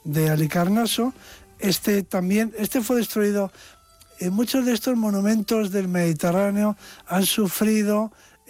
de Halicarnaso. Este fue destruido. Muchos de estos monumentos del Mediterráneo han sufrido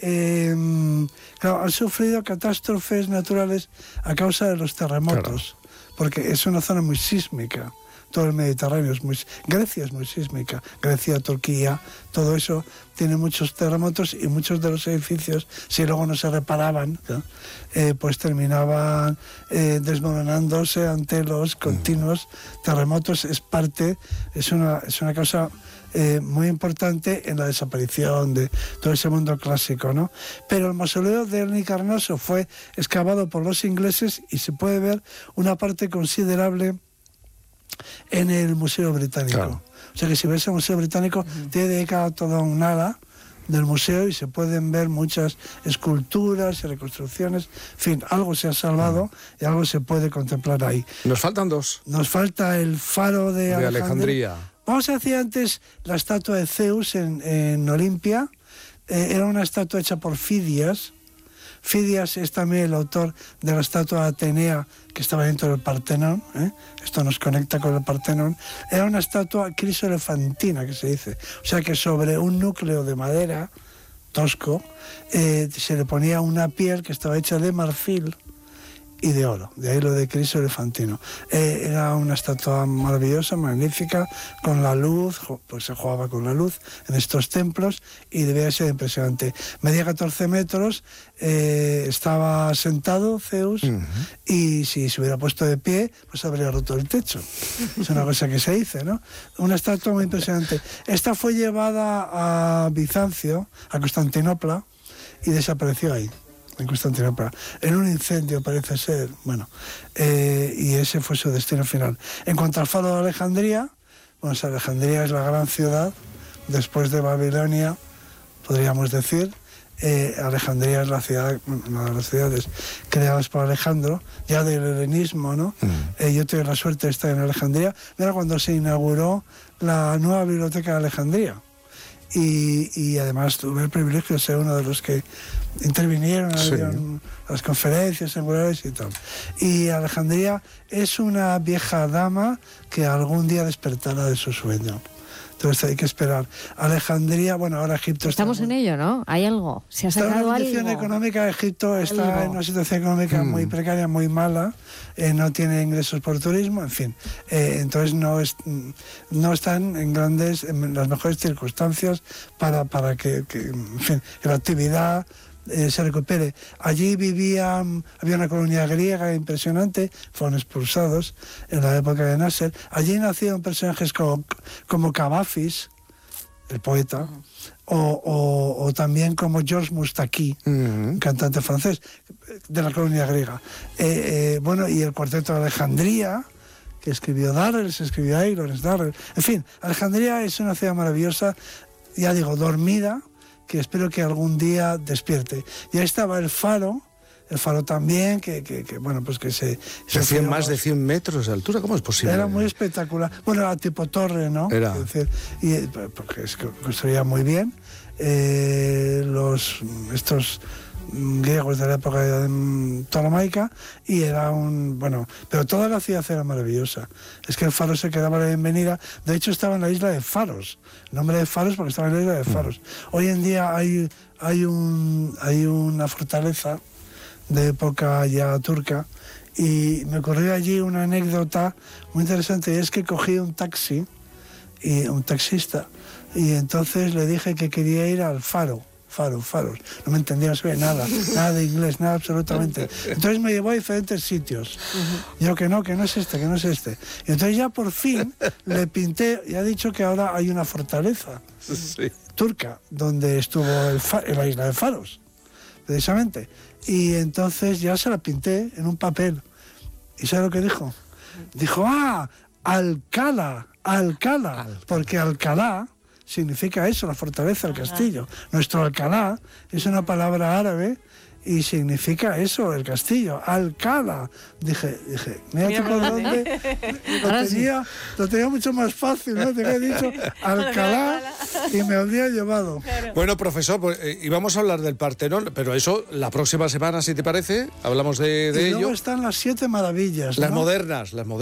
catástrofes naturales a causa de los terremotos, porque es una zona muy sísmica. Todo el Mediterráneo Grecia es muy sísmica, Grecia, Turquía, todo eso tiene muchos terremotos, y muchos de los edificios, si luego no se reparaban, ¿no? Pues terminaban desmoronándose ante los continuos terremotos. Es una causa muy importante en la desaparición de todo ese mundo clásico, ¿no? Pero el mausoleo de Halicarnaso fue excavado por los ingleses y se puede ver una parte considerable en el Museo Británico. Claro. O sea que si ves el Museo Británico, tiene dedicado toda un ala del museo y se pueden ver muchas esculturas y reconstrucciones. En fin, algo se ha salvado y algo se puede contemplar ahí. Nos faltan dos. Nos falta el faro de Alejandría. Vamos a decir antes la estatua de Zeus en Olimpia. Era una estatua hecha por Fidias. Fidias es también el autor de la estatua de Atenea que estaba dentro del Partenón. Esto nos conecta con el Partenón. Era una estatua crisoelefantina, que se dice. O sea que sobre un núcleo de madera tosco se le ponía una piel que estaba hecha de marfil y de oro, de ahí lo de crisoelefantino. Era una estatua maravillosa, magnífica, con la luz, pues se jugaba con la luz en estos templos y debía ser impresionante. Medía 14 metros, estaba sentado Zeus, y si se hubiera puesto de pie, pues habría roto el techo. Es una cosa que se dice, ¿no? Una estatua muy impresionante. Esta fue llevada a Bizancio, a Constantinopla, y desapareció ahí, en Constantinopla, en un incendio parece ser, y ese fue su destino final. En cuanto al faro de Alejandría, Alejandría es la gran ciudad, después de Babilonia, podríamos decir. Alejandría es la ciudad, una de las ciudades creadas por Alejandro, ya del helenismo, ¿no? Yo tuve la suerte de estar en Alejandría. Era cuando se inauguró la nueva biblioteca de Alejandría. Y además tuve el privilegio de ser uno de los que intervinieron en las conferencias singulares y tal. Y Alejandría es una vieja dama que algún día despertará de su sueño. Entonces hay que esperar. Alejandría, ahora Egipto estamos en ello, ¿no? Hay algo. ¿Se ha sacado algo? Está en una situación económica. Egipto está en una situación económica muy precaria, muy mala. No tiene ingresos por turismo, en fin. Entonces no están en las mejores circunstancias para que la actividad se recupere. Allí había una colonia griega impresionante, fueron expulsados en la época de Nasser. Allí nacieron personajes como Cavafis, el poeta, o también como Georges Moustaki, un cantante francés de la colonia griega. Y el cuarteto de Alejandría, que escribió Darrell, se escribió ahí, Lawrence Darrell. En fin, Alejandría es una ciudad maravillosa, ya digo, dormida, que espero que algún día despierte. Ya estaba el faro también, que se... Hacían más de 100 metros de altura, ¿cómo es posible? Era muy espectacular. Era tipo torre, ¿no? Era. Es decir, porque construía muy bien. Estos griegos de la época ptolomaica, y era pero toda la ciudad era maravillosa. Es que el faro se quedaba la bienvenida. De hecho estaba en la isla de Faros, el nombre de Faros porque estaba en la isla de Faros. Hoy en día hay una fortaleza de época ya turca, y me ocurrió allí una anécdota muy interesante, y es que cogí un taxi, y un taxista, y entonces le dije que quería ir al Faros. No me entendía, no sabía nada de inglés, nada absolutamente. Entonces me llevó a diferentes sitios. Yo que no es este. Y entonces ya por fin le pinté, y ha dicho que ahora hay una fortaleza turca, donde estuvo en la isla de Faros, precisamente. Y entonces ya se la pinté en un papel. ¿Y sabe lo que dijo? Dijo, Alcalá, porque Alcalá significa eso, la fortaleza, el castillo. Nuestro Alcalá es una palabra árabe y significa eso, el castillo, Alcalá. Dije, mira por dónde. Lo tenía mucho más fácil, ¿no? Te había dicho Alcalá y me habría llevado. Claro. Bueno, profesor, íbamos a hablar del Partenón, pero eso la próxima semana, si te parece, hablamos de ello. Y luego están las 7 maravillas, ¿no? Las modernas.